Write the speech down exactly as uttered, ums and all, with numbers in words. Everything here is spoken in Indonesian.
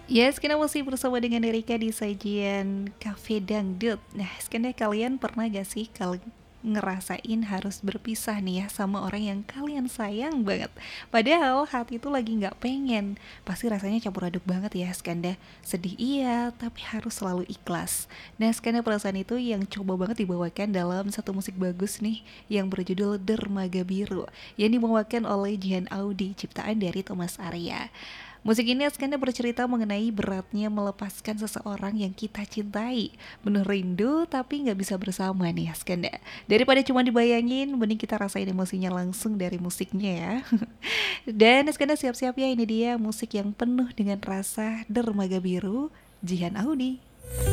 Yes, kita masih bersama dengan Erika di sajian Cafe Dangdut. Nah, sebenarnya kalian pernah gak sih kalau ngerasain harus berpisah nih ya sama orang yang kalian sayang banget. Padahal hati itu lagi nggak pengen. Pasti rasanya campur aduk banget ya Skanda. Sedih iya, tapi harus selalu ikhlas. Nah, Skanda perasaan itu yang coba banget dibawakan dalam satu musik bagus nih yang berjudul Dermaga Biru yang dibawakan oleh Jihan Audi, ciptaan dari Thomas Arya. Musik ini Askanda bercerita mengenai beratnya melepaskan seseorang yang kita cintai. Penuh rindu tapi nggak bisa bersama nih Askanda. Daripada cuma dibayangin, mending kita rasain emosinya langsung dari musiknya ya. Dan Askanda siap-siap ya, ini dia musik yang penuh dengan rasa dermaga biru, Jihan Audi.